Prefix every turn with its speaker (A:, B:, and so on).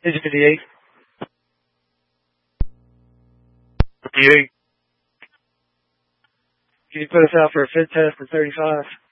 A: Is it 58?
B: 58.
A: Can you put us out for a fit test at 35?